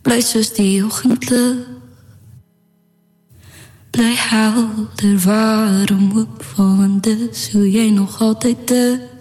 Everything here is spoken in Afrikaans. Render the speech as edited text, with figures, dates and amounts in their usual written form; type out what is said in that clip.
Bly soos die oggendlig, bly helder, warm, hoopvol, en dis hoe jy nog altyd is.